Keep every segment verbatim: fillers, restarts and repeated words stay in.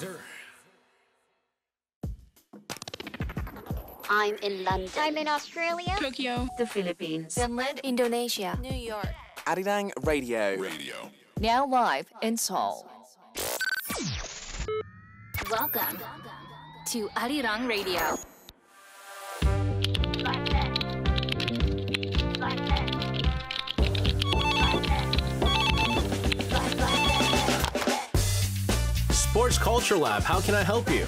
Laser. I'm in London. I'm in Australia. Tokyo. The Philippines. Finland. Indonesia. New York. Arirang Radio. Radio. Now live in Seoul. Welcome to Arirang Radio. Sports Culture Lab, how can I help you?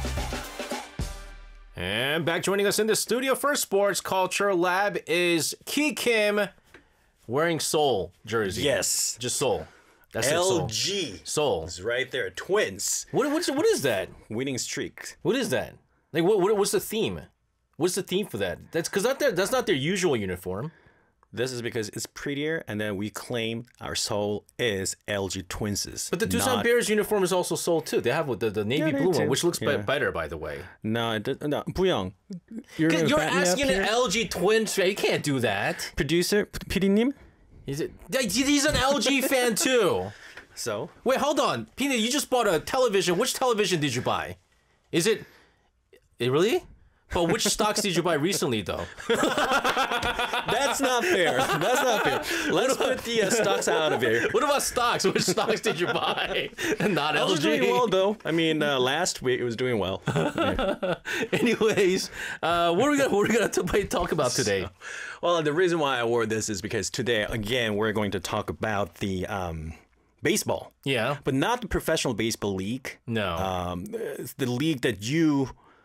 And back joining us in the studio for Sports Culture Lab is Ki Kim, wearing Seoul jersey. Yes. Just Seoul. That's it, Seoul. L G. Seoul. It's right there. Twins. What, what's, what is that? Winning streak. What is that? Like, what, what what's the theme? What's the theme for that? That's because not their, that's not their usual uniform. This is because it's prettier, and then we claim our Seoul is L G Twins. But the Doosan not... Bears uniform is also Seoul too. They have the, the navy Yeah, blue they one, do. which looks Yeah. be- better, by the way. No, it does- no, Buyong. You're, gonna You're back me up asking an here? L G Twins fan. You can't do that. Producer, 피디님? Is it? He's an L G fan too. So? Wait, hold on. Pina, you just bought a television. Which television did you buy? Is it... It really? But which stocks did you buy recently, though? That's not fair. That's not fair. Let's put the uh, stocks out of here. What about stocks? Which stocks did you buy? Not L L G G. doing well, though. I mean, uh, last week it was doing well. Yeah. Anyways, uh, what are we gonna what are we gonna t- talk about today? So, well, the reason why I wore this is because today, again, we're going to talk about the um, baseball. Yeah. But not the professional baseball league. No. Um, it's the league that you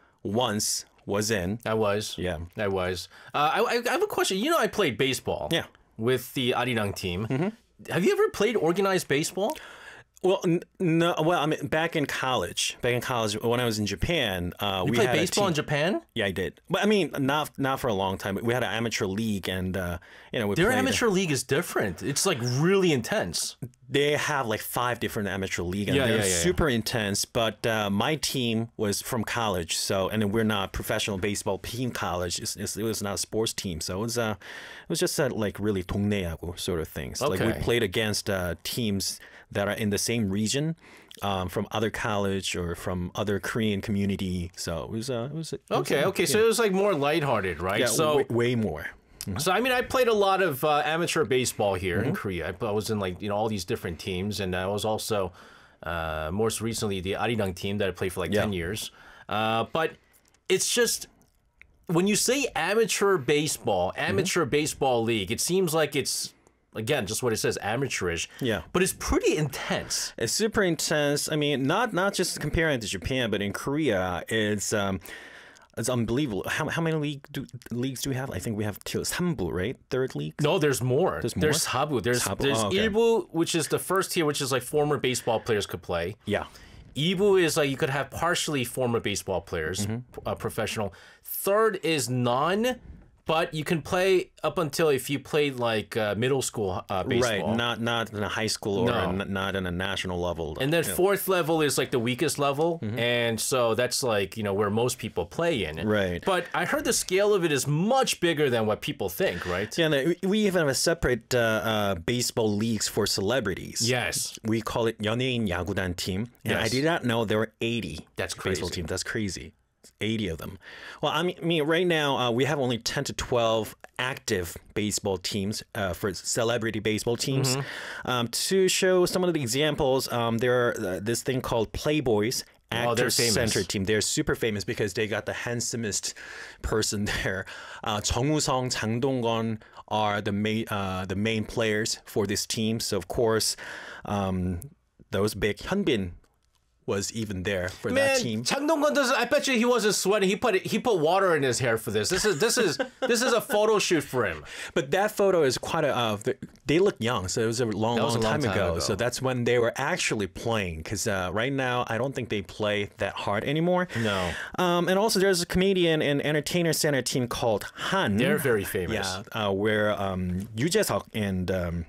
once was in. I was. Yeah. I was. Uh, I, I have a question. You know, I played baseball. Yeah. With the Arirang team. Mm-hmm. Have you ever played organized baseball? Well, n- no. Well, I mean, back in college, back in college when I was in Japan, uh, You we played had baseball a in team. Japan? Yeah, I did. But I mean, not not for a long time. We had an amateur league, and uh, you know, we Their played- amateur league is different. It's like really intense. They have like five different amateur league, and Yeah, they're yeah, yeah, yeah. super intense. But uh, my team was from college, so and then we're not professional baseball team. College, it's, it's, it was not a sports team, so it was uh, it was just uh, like really 동네야구 sort of things. Like we Okay. played against uh, teams that are in the same region, um, from other college or from other Korean community. So it was uh, it was it was, Okay, uh, okay. yeah. So it was like more lighthearted, right? yeah, so way, way more. So I mean, I played a lot of uh, amateur baseball here Mm-hmm. in Korea. I, I was in like you know all these different teams, and I was also uh, most recently the Arirang team that I played for like Yeah. ten years. Uh, but it's just when you say amateur baseball, Mm-hmm. amateur baseball league, it seems like it's again just what it says, amateurish. Yeah. But it's pretty intense. It's super intense. I mean, not not just comparing to Japan, but in Korea, it's um, it's unbelievable. How how many league do, leagues do we have? I think we have two. 삼부, right? Third league. No, there's more. There's more? There's Habu. There's Habu. there's Oh, okay. Ilbu, which is the first tier, which is like former baseball players could play. Yeah. Ibu is like you could have partially former baseball players, Mm-hmm. uh, professional. Third is non, but you can play up until if you played like uh, middle school uh, baseball. Right. Not not in a high school or No. n- not in a national level. And then Yeah. fourth level is like the weakest level, Mm-hmm. and so that's like you know where most people play in. Right. But I heard the scale of it is much bigger than what people think, right? Yeah, no, we- we even have a separate uh, uh, baseball leagues for celebrities. Yes. We call it 연예인 야구단 team. And I Yes. did not know there were eighty That's baseball crazy. teams. That's crazy. eighty of them. Well, I mean, I mean right now uh, we have only ten to twelve active baseball teams uh, for celebrity baseball teams. Mm-hmm. Um, to show some of the examples, um, there are uh, this thing called Playboys. Oh, they're Actor famous. Center team. They're super famous because they got the handsomest person there. Uh, 정우성, 장동건 are the main uh, the main players for this team. So of course, um, those big Hyunbin was even there for Man, that team. Changdong-gun doesn't. I bet you he wasn't sweating. He put he put water in his hair for this. This is this is this is a photo shoot for him. But that photo is quite a. Uh, they look young, so it was a long, That was long, a long time, time ago. ago. So that's when they were actually playing. Because uh, right now, I don't think they play that hard anymore. No. Um, and also, there's a comedian and entertainer center team called Han. They're very famous. Yeah, uh, where um, Yoo Jae-seok and um,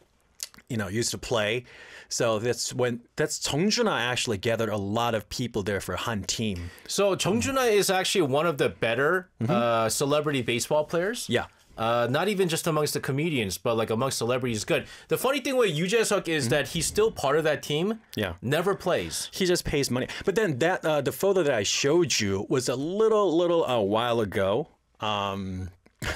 you know used to play. So that's when that's Jeongjuna actually gathered a lot of people there for Han team. So Jeongjuna is actually one of the better uh, celebrity baseball players. Yeah. Uh, not even just amongst the comedians, but like amongst celebrities, good. The funny thing with Yoo Jae-suk is that he's still part of that team. Yeah. Never plays. He just pays money. But then that uh, the photo that I showed you was a little little a while ago. Um,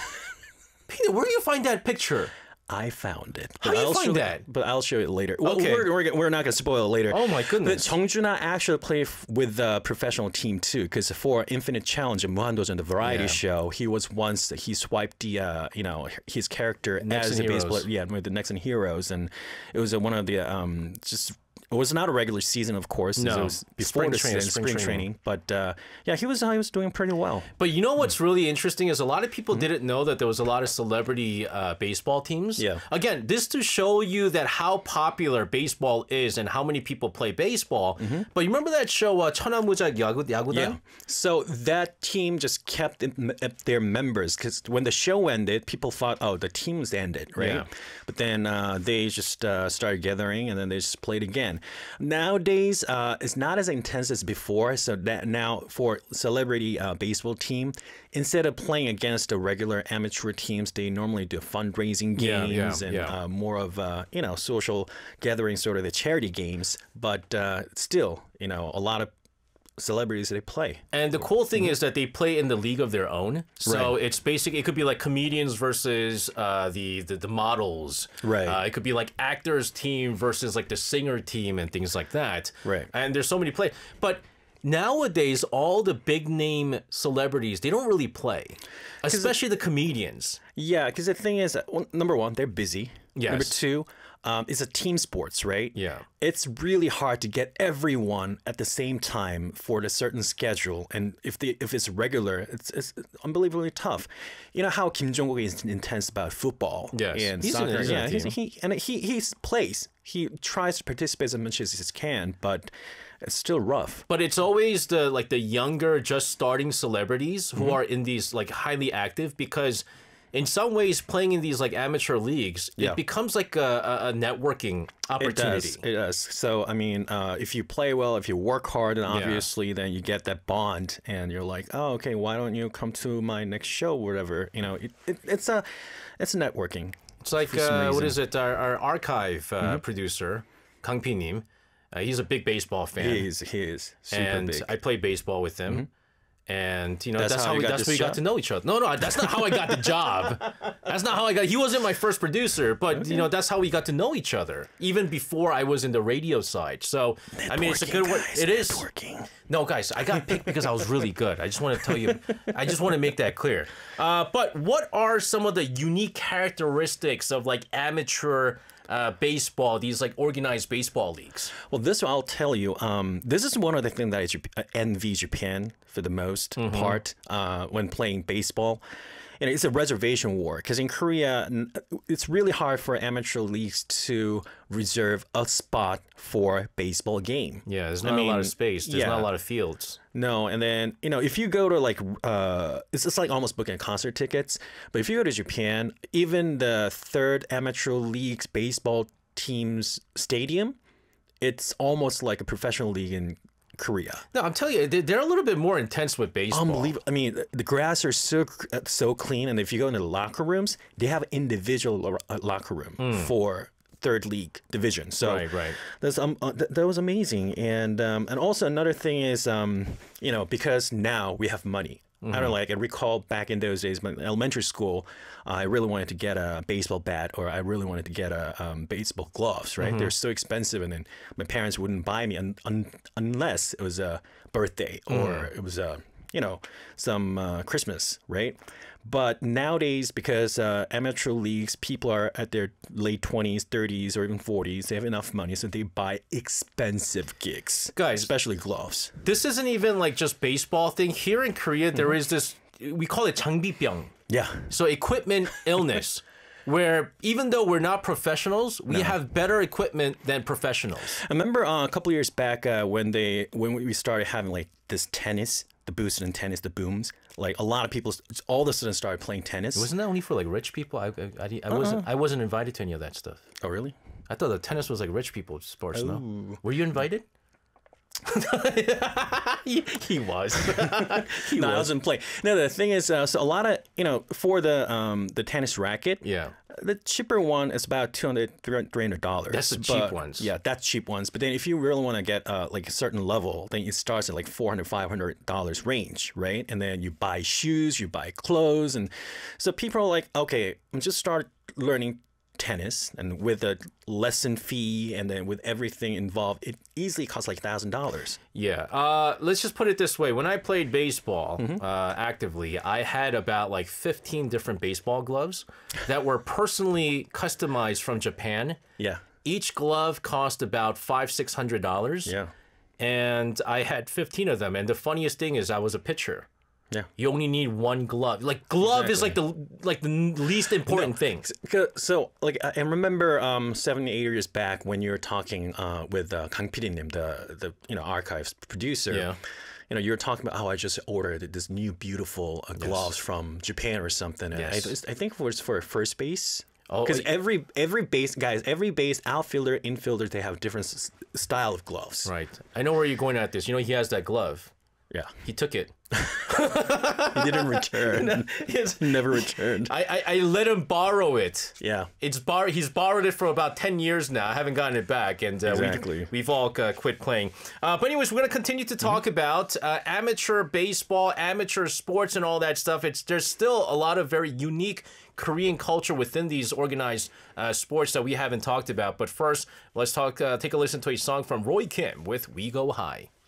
Peter, where do you find that picture? I found it. How But do you I'll find show that? But I'll show it later. Well, Okay. we're, we're, we're not going to spoil it later. Oh, my goodness. But Jung-juna actually played f- with the professional team too, because for Infinite Challenge and Muhandojan, the variety Yeah. show, he was once he swiped the uh, you know his character Next as and a baseball Heroes. yeah with the Next and Heroes, and it was uh, one of the um just. It was not a regular season, of course. since No. It was before Spring the training, season, spring spring, training. training. But uh, yeah, he was he was doing pretty well. But you know what's really interesting is a lot of people didn't know that there was a lot of celebrity uh, baseball teams. Yeah. Again, this to show you that how popular baseball is and how many people play baseball. But you remember that show, uh, 천하무작 야구 야구단? Yeah. So that team just kept in- uh, their members because when the show ended, people thought, oh, the team's ended, right? Yeah. But then uh, they just uh, started gathering and then they just played again. Nowadays, uh, it's not as intense as before. So that now for celebrity uh, baseball team, instead of playing against the regular amateur teams, they normally do fundraising Yeah, games yeah, and yeah. Uh, more of uh, you know social gatherings, sort of the charity games. But uh, still, you know, a lot of celebrities they play. And the cool thing is that they play in the league of their own. So Right. it's basically, it could be like comedians versus uh, the, the the models. Right. Uh, it could be like actors team versus like the singer team and things like that. Right. And there's so many play. But nowadays, all the big name celebrities, they don't really play, especially the comedians. Yeah, because the thing is, uh, well, number one, they're busy. Yes. Number two, um, it's a team sports, right? Yeah. It's really hard to get everyone at the same time for the certain schedule, and if the if it's regular, it's, it's unbelievably tough. You know how Kim Jong-un is intense about football Yes. and He's in soccer. it, he's in yeah, the he's, team. he and he he plays. He tries to participate as much as he can, but it's still rough. But it's always the like the younger, just starting celebrities who Mm-hmm. are in these like highly active because, in some ways, playing in these like amateur leagues, Yeah. it becomes like a, a, a networking It opportunity. does. It does. So, I mean, uh, if you play well, if you work hard, and obviously then you get that bond, and you're like, oh, okay, why don't you come to my next show, whatever. You know, it, it, it's a, it's networking. It's like for some uh, what reason. is it? Our, our archive uh, Mm-hmm. producer, Kang Pi-nim. Uh, he's a big baseball fan, He is, he is super and big. Mm-hmm. I played baseball with him. And you know That's that's, how how, you we got that's this where we got job? to know each other. No, no, that's not how I got the job. That's not how I got. He wasn't my first producer, but you know that's how we got to know each other, even before I was in the radio side. So I mean, it's a good word. Guys, It is. networking. No, guys, I got picked because I was really good. I just want to tell you, I just want to make that clear. Uh, but what are some of the unique characteristics of like amateur uh, baseball, these like organized baseball leagues? Well, this I'll tell you. Um, this is one of the things that I Jap- uh, envy Japan for the most part uh, when playing baseball. And it's a reservation war because in Korea, n- it's really hard for amateur leagues to reserve a spot for baseball game. Yeah, there's I not a lot mean, of space. There's not yeah. a lot of fields. No, and then you know if you go to like uh, it's just like almost booking concert tickets. But if you go to Japan, even the third amateur league's baseball team's stadium, it's almost like a professional league in Korea. No, I'm telling you, they- they're a little bit more intense with baseball. Unbelievable. I mean, the grass are so so clean, and if you go into the locker rooms, they have individual lo- uh, locker room for third league division. So Right, right. that's um uh, th- that was amazing, and um and also another thing is um you know because now we have money. I don't know, like I recall back in those days, when elementary school, uh, I really wanted to get a baseball bat, or I really wanted to get a um, baseball gloves. Right, they're so expensive, and then my parents wouldn't buy me un- un- unless it was a birthday or it was a you know some uh, Christmas, right? But nowadays, because uh, amateur leagues, people are at their late twenties, thirties, or even forties, they have enough money, so they buy expensive gigs, Guys. especially gloves. This isn't even like just baseball thing. Here in Korea, there Mm-hmm. is this, we call it 장비병. Yeah. So equipment illness, where even though we're not professionals, we have better equipment than professionals. I remember uh, a couple years back uh, when they when we started having like this tennis, the boosted and tennis, the booms. Like a lot of people, all of a sudden started playing tennis. Wasn't that only for like rich people? I, I, I, di- I wasn't I wasn't invited to any of that stuff. Oh, really? I thought the tennis was like rich people sports. No, were you invited? he, he was. he No, I was. wasn't playing. No, the thing is, uh, so a lot of you know, for the um the tennis racket, Yeah. the cheaper one is about two hundred, three hundred dollars. That's the cheap But- ones. Yeah, that's cheap ones. But then if you really want to get uh, like a certain level, then it starts at like four hundred, five hundred dollars range, right? And then you buy shoes, you buy clothes. And so people are like, okay, I'm just start learning tennis, and with a lesson fee and then with everything involved, it easily costs like one thousand dollars. Yeah. Uh, let's just put it this way. When I played baseball Mm-hmm. uh, actively, I had about like fifteen different baseball gloves that were personally customized from Japan. Yeah. Each glove cost about five, six hundred dollars. Yeah. And I had fifteen of them. And the funniest thing is, I was a pitcher. Yeah. You only need one glove. Like glove is like the like the least important thing. Because- So, like, I I remember um, seven, eight years back when you were talking uh, with uh, Kang Pidinim, the the you know archives producer. Yeah. You know, you were talking about, oh, I just ordered this new beautiful uh, gloves from Japan or something. And Yes. I, I think it was for first base. Oh, Because uh, every every base guys, every base outfielder, infielder, they have different s- style of gloves. Right. I know where you're going at this. You know, he has that glove. Yeah, He took it. he didn't return. Yes. Never returned. I, I, I let him borrow it. Yeah. It's bar. He's borrowed it for about ten years now. I haven't gotten it back, and uh, Exactly. we've, we've all uh, quit playing. Uh, but anyways, we're gonna continue to talk about uh, amateur baseball, amateur sports, and all that stuff. It's there's still a lot of very unique Korean culture within these organized uh, sports that we haven't talked about. But first, let's talk. Uh, take a listen to a song from Roy Kim with "We Go High."